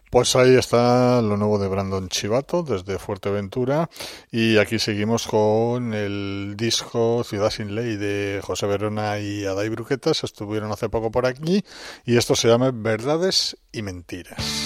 Pues ahí está lo nuevo de Brandon Chivato desde Fuerteventura y aquí seguimos con el disco Ciudad sin Ley de José Verona y Adai Bruquetas. Estuvieron hace poco por aquí y esto se llama Verdades y Mentiras.